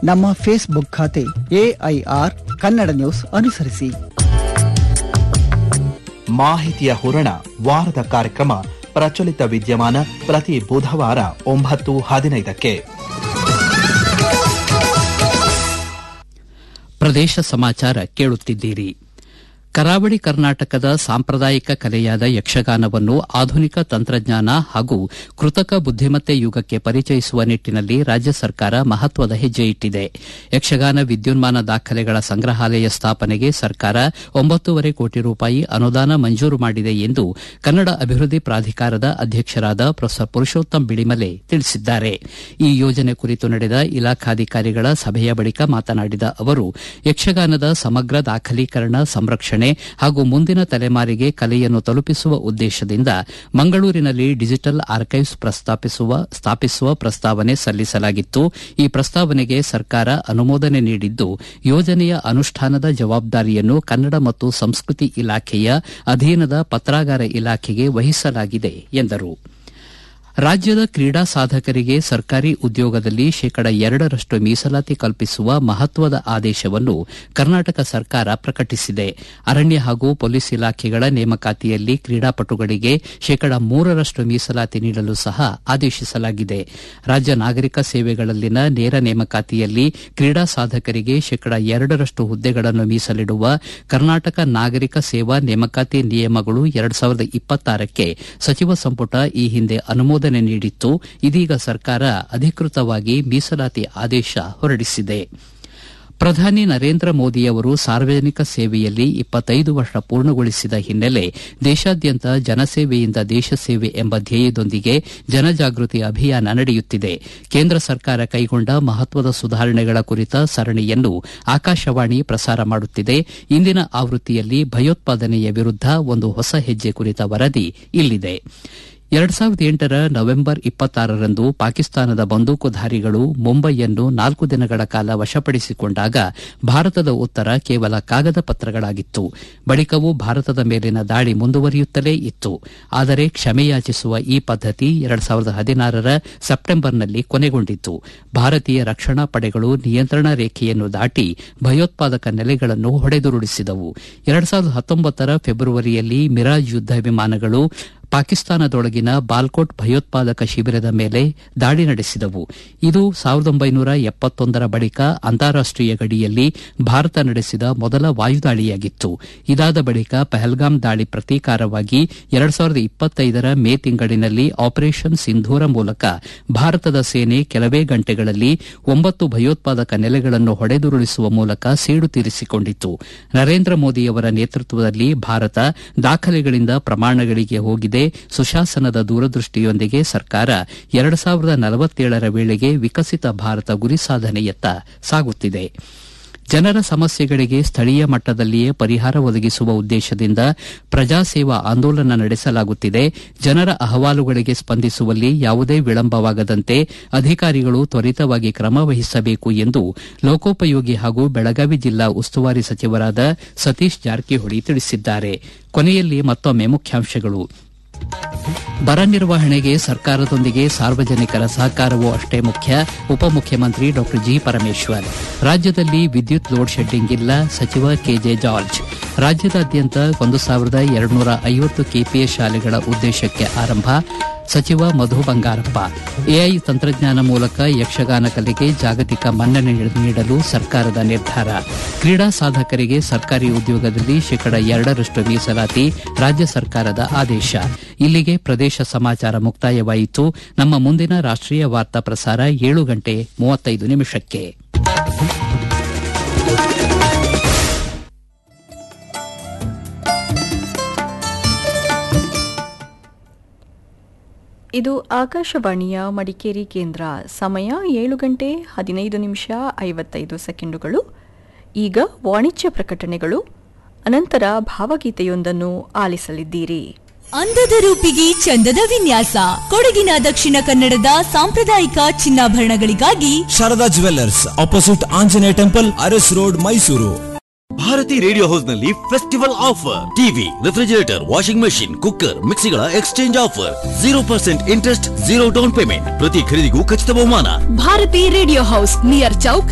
ನಮ್ಮ ಫೇಸ್ಬುಕ್ ಖಾತೆ AIR Kannada news ಅನುಸರಿಸಿ. ಮಾಹಿತಿಯ ಹೂರಣ ವಾರದ ಕಾರ್ಯಕ್ರಮ ಪ್ರಚಲಿತ ವಿದ್ಯಮಾನ ಪ್ರತಿ ಬುಧವಾರ 9:15. ಪ್ರದೇಶ ಸಮಾಚಾರ ಕೇಳುತ್ತಿದ್ದೀರಿ. ಕರಾವಳಿ ಕರ್ನಾಟಕದ ಸಾಂಪ್ರದಾಯಿಕ ಕಲೆಯಾದ ಯಕ್ಷಗಾನವನ್ನು ಆಧುನಿಕ ತಂತ್ರಜ್ಞಾನ ಹಾಗೂ ಕೃತಕ ಬುದ್ದಿಮತ್ತೆ ಯುಗಕ್ಕೆ ಪರಿಚಯಿಸುವ ನಿಟ್ಟಿನಲ್ಲಿ ರಾಜ್ಯ ಸರ್ಕಾರ ಮಹತ್ವದ ಹೆಜ್ಜೆ ಇಟ್ಟಿದೆ. ಯಕ್ಷಗಾನ ವಿದ್ಯುನ್ಮಾನ ದಾಖಲೆಗಳ ಸಂಗ್ರಹಾಲಯ ಸ್ಥಾಪನೆಗೆ ಸರ್ಕಾರ 9.5 ಕೋಟಿ ರೂಪಾಯಿ ಅನುದಾನ ಮಂಜೂರು ಮಾಡಿದೆ ಎಂದು ಕನ್ನಡ ಅಭಿವೃದ್ಧಿ ಪ್ರಾಧಿಕಾರದ ಅಧ್ಯಕ್ಷರಾದ ಪ್ರೊಫೆಸರ್ ಪುರುಷೋತ್ತಮ್ ಬಿಳಿಮಲೆ ತಿಳಿಸಿದ್ದಾರೆ. ಈ ಯೋಜನೆ ಕುರಿತು ನಡೆದ ಇಲಾಖಾಧಿಕಾರಿಗಳ ಸಭೆಯ ಬಳಿಕ ಮಾತನಾಡಿದ ಅವರು, ಯಕ್ಷಗಾನದ ಸಮಗ್ರ ದಾಖಲೀಕರಣ, ಸಂರಕ್ಷಣೆ ಹಾಗೂ ಮುಂದಿನ ತಲೆಮಾರಿಗೆ ಕಲೆಯನ್ನು ತಲುಪಿಸುವ ಉದ್ದೇಶದಿಂದ ಮಂಗಳೂರಿನಲ್ಲಿ ಡಿಜಿಟಲ್ ಆರ್ಕೈವ್ಸ್ ಸ್ಥಾಪಿಸುವ ಪ್ರಸ್ತಾವನೆ ಸಲ್ಲಿಸಲಾಗಿತ್ತು. ಈ ಪ್ರಸ್ತಾವನೆಗೆ ಸರ್ಕಾರ ಅನುಮೋದನೆ ನೀಡಿದ್ದು, ಯೋಜನೆಯ ಅನುಷ್ಠಾನದ ಜವಾಬ್ದಾರಿಯನ್ನು ಕನ್ನಡ ಮತ್ತು ಸಂಸ್ಕೃತಿ ಇಲಾಖೆಯ ಅಧೀನದ ಪತ್ರಾಗಾರ ಇಲಾಖೆಗೆ ವಹಿಸಲಾಗಿದೆ ಎಂದರು. ರಾಜ್ಯದ ಕ್ರೀಡಾ ಸಾಧಕರಿಗೆ ಸರ್ಕಾರಿ ಉದ್ಯೋಗದಲ್ಲಿ 2% ಮೀಸಲಾತಿ ಕಲ್ಪಿಸುವ ಮಹತ್ವದ ಆದೇಶವನ್ನು ಕರ್ನಾಟಕ ಸರ್ಕಾರ ಪ್ರಕಟಿಸಿದೆ. ಅರಣ್ಯ ಹಾಗೂ ಪೊಲೀಸ್ ಇಲಾಖೆಗಳ ನೇಮಕಾತಿಯಲ್ಲಿ ಕ್ರೀಡಾಪಟುಗಳಿಗೆ 3% ಮೀಸಲಾತಿ ನೀಡಲು ಸಹ ಆದೇಶಿಸಲಾಗಿದೆ. ರಾಜ್ಯ ನಾಗರಿಕ ಸೇವೆಗಳಲ್ಲಿನ ನೇರ ನೇಮಕಾತಿಯಲ್ಲಿ ಕ್ರೀಡಾ ಸಾಧಕರಿಗೆ 2% ಹುದ್ದೆಗಳನ್ನು ಮೀಸಲಿಡುವ ಕರ್ನಾಟಕ ನಾಗರಿಕ ಸೇವಾ ನೇಮಕಾತಿ ನಿಯಮಗಳು 2026ಕ್ಕೆ ಸಚಿವ ಸಂಪುಟ ಈ ಹಿಂದೆ ಅನುಮೋದನೆ ನೀಡಿತ್ತು. ಇದೀಗ ಸರ್ಕಾರ ಅಧಿಕೃತವಾಗಿ ಮೀಸಲಾತಿ ಆದೇಶ ಹೊರಡಿಸಿದೆ. ಪ್ರಧಾನಿ ನರೇಂದ್ರ ಮೋದಿಯವರು ಸಾರ್ವಜನಿಕ ಸೇವೆಯಲ್ಲಿ 25 ವರ್ಷ ಪೂರ್ಣಗೊಳಿಸಿದ ಹಿನ್ನೆಲೆ ದೇಶಾದ್ಯಂತ ಜನಸೇವೆಯಿಂದ ದೇಶ ಸೇವೆ ಎಂಬ ಧ್ಯೇಯದೊಂದಿಗೆ ಜನಜಾಗೃತಿ ಅಭಿಯಾನ ನಡೆಯುತ್ತಿದೆ. ಕೇಂದ್ರ ಸರ್ಕಾರ ಕೈಗೊಂಡ ಮಹತ್ವದ ಸುಧಾರಣೆಗಳ ಕುರಿತ ಸರಣಿಯನ್ನು ಆಕಾಶವಾಣಿ ಪ್ರಸಾರ ಮಾಡುತ್ತಿದೆ. ಇಂದಿನ ಆವೃತ್ತಿಯಲ್ಲಿ ಭಯೋತ್ಪಾದನೆಯ ವಿರುದ್ಧ ಒಂದು ಹೊಸ ಹೆಜ್ಜೆ ಕುರಿತ ವರದಿ ಇಲ್ಲಿದೆ. 2008 ನವೆಂಬರ್ 26ರಂದು ಪಾಕಿಸ್ತಾನದ ಬಂದೂಕುಧಾರಿಗಳು ಮುಂಬೈಯನ್ನು 4 ದಿನಗಳ ಕಾಲ ವಶಪಡಿಸಿಕೊಂಡಾಗ ಭಾರತದ ಉತ್ತರ ಕೇವಲ ಕಾಗದ ಪತ್ರಗಳಾಗಿತ್ತು. ಬಳಿಕವೂ ಭಾರತದ ಮೇಲಿನ ದಾಳಿ ಮುಂದುವರಿಯುತ್ತಲೇ ಇತ್ತು. ಆದರೆ ಕ್ಷಮೆಯಾಚಿಸುವ ಈ ಪದ್ಧತಿ 2016ರ ಸೆಪ್ಟೆಂಬರ್ನಲ್ಲಿ ಕೊನೆಗೊಂಡಿತ್ತು. ಭಾರತೀಯ ರಕ್ಷಣಾ ಪಡೆಗಳು ನಿಯಂತ್ರಣ ರೇಖೆಯನ್ನು ದಾಟಿ ಭಯೋತ್ಪಾದಕ ನೆಲೆಗಳನ್ನು ಹೊಡೆದುರುಳಿಸಿದವು. 2019ರ ಫೆಬ್ರವರಿಯಲ್ಲಿ ಮಿರಾಜ್ ಯುದ್ದ ವಿಮಾನಗಳು ಪಾಕಿಸ್ತಾನದೊಳಗಿನ ಬಾಲ್ಕೋಟ್ ಭಯೋತ್ಪಾದಕ ಶಿಬಿರದ ಮೇಲೆ ದಾಳಿ ನಡೆಸಿದವು. ಇದು 1971ರ ಬಳಿಕ ಅಂತಾರಾಷ್ಟೀಯ ಗಡಿಯಲ್ಲಿ ಭಾರತ ನಡೆಸಿದ ಮೊದಲ ವಾಯುದಾಳಿಯಾಗಿತ್ತು. ಇದಾದ ಬಳಿಕ ಪಹಲ್ಗಾಮ್ ದಾಳಿ ಪ್ರತೀಕಾರವಾಗಿ 2025ರ ಮೇ ತಿಂಗಳಿನಲ್ಲಿ ಆಪರೇಷನ್ ಸಿಂಧೂರ ಮೂಲಕ ಭಾರತದ ಸೇನೆ ಕೆಲವೇ ಗಂಟೆಗಳಲ್ಲಿ 9 ಭಯೋತ್ಪಾದಕ ನೆಲೆಗಳನ್ನು ಹೊಡೆದುರುಳಿಸುವ ಮೂಲಕ ಸೇಡು ತೀರಿಸಿಕೊಂಡಿತ್ತು. ನರೇಂದ್ರ ಮೋದಿಯವರ ನೇತೃತ್ವದಲ್ಲಿ ಭಾರತ ದಾಖಲೆಗಳಿಂದ ಪ್ರಮಾಣಗಳಿಗೆ ಹೋಗಿದೆ. ಸುಶಾಸನದ ದೂರದೃಷ್ಟಿಯೊಂದಿಗೆ ಸರ್ಕಾರ 2047ರ ವೇಳೆಗೆ ವಿಕಸಿತ ಭಾರತ ಗುರಿ ಸಾಧನೆಯತ್ತ ಸಾಗುತ್ತಿದೆ. ಜನರ ಸಮಸ್ಯೆಗಳಿಗೆ ಸ್ಥಳೀಯ ಮಟ್ಟದಲ್ಲಿಯೇ ಪರಿಹಾರ ಒದಗಿಸುವ ಉದ್ದೇಶದಿಂದ ಪ್ರಜಾಸೇವಾ ಆಂದೋಲನ ನಡೆಸಲಾಗುತ್ತಿದೆ. ಜನರ ಅಹವಾಲುಗಳಿಗೆ ಸ್ಪಂದಿಸುವಲ್ಲಿ ಯಾವುದೇ ವಿಳಂಬವಾಗದಂತೆ ಅಧಿಕಾರಿಗಳು ತ್ವರಿತವಾಗಿ ಕ್ರಮ ವಹಿಸಬೇಕು ಎಂದು ಲೋಕೋಪಯೋಗಿ ಹಾಗೂ ಬೆಳಗಾವಿ ಜಿಲ್ಲಾ ಉಸ್ತುವಾರಿ ಸಚಿವರಾದ ಸತೀಶ್ ಜಾರಕಿಹೊಳಿ ತಿಳಿಸಿದ್ದಾರೆ. ಕೊನೆಯಲ್ಲಿ ಮತ್ತೊಮ್ಮೆ ಮುಖ್ಯಾಂಶಗಳು. ಬರ ನಿರ್ವಹಣೆಗೆ ಸರ್ಕಾರದೊಂದಿಗೆ ಸಾರ್ವಜನಿಕರ ಸಹಕಾರವೂ ಅಷ್ಟೇ ಮುಖ್ಯ. ಉಪಮುಖ್ಯಮಂತ್ರಿ ಡಾ ಜಿ ಪರಮೇಶ್ವರ್. ರಾಜ್ಯದಲ್ಲಿ ವಿದ್ಯುತ್ ಲೋಡ್ ಶೆಡ್ಡಿಂಗ್ ಇಲ್ಲ, ಸಚಿವ ಕೆಜೆ ಜಾರ್ಜ್. ರಾಜ್ಯದಾದ್ಯಂತ 1250 ಕೆಪಿಎಸ್ ಶಾಲೆಗಳ ಉದ್ದೇಶಕ್ಕೆ ಆರಂಭ, ಸಚಿವ ಮಧು ಬಂಗಾರಪ್ಪ. ಎಐ ತಂತ್ರಜ್ಞಾನ ಮೂಲಕ ಯಕ್ಷಗಾನ ಕಲೆಗೆ ಜಾಗತಿಕ ಮನ್ನಣೆ ನೀಡಲು ಸರ್ಕಾರದ ನಿರ್ಧಾರ. ಕ್ರೀಡಾ ಸಾಧಕರಿಗೆ ಸರ್ಕಾರಿ ಉದ್ಯೋಗದಲ್ಲಿ 2% ಮೀಸಲಾತಿ ರಾಜ್ಯ ಸರ್ಕಾರದ ಆದೇಶ. ಇಲ್ಲಿಗೆ ಪ್ರದೇಶ ಸಮಾಚಾರ ಮುಕ್ತಾಯವಾಯಿತು. ನಮ್ಮ ಮುಂದಿನ ರಾಷ್ಟೀಯ ವಾರ್ತಾ ಪ್ರಸಾರ 7:35 ಇದು ಆಕಾಶವಾಣಿಯ ಮಡಿಕೇರಿ ಕೇಂದ್ರ. ಸಮಯ 7:15 ಈಗ ವಾಣಿಜ್ಯ ಪ್ರಕಟಣೆಗಳು, ಅನಂತರ ಭಾವಗೀತೆಯೊಂದನ್ನು ಆಲಿಸಲಿದ್ದೀರಿ. ಅಂದದ ರೂಪಿಗೆ ಚಂದದ ವಿನ್ಯಾಸ, ಕೊಡಗಿನ ದಕ್ಷಿಣ ಕನ್ನಡದ ಸಾಂಪ್ರದಾಯಿಕ ಚಿನ್ನಾಭರಣಗಳಿಗಾಗಿ Sharada jewellers, opposite Anjaneya temple, Aras road, Mysuru. Bharati radio house ನಲ್ಲಿ festival offer. TV, refrigerator, washing machine, cooker, ಮಿಕ್ಸಿಗಳ exchange offer. 0% interest, 0 down payment. ಪ್ರತಿ ಖರೀದಿಗೂ ಖಚಿತ ಬಹುಮಾನ. Bharati radio house, near Chowk,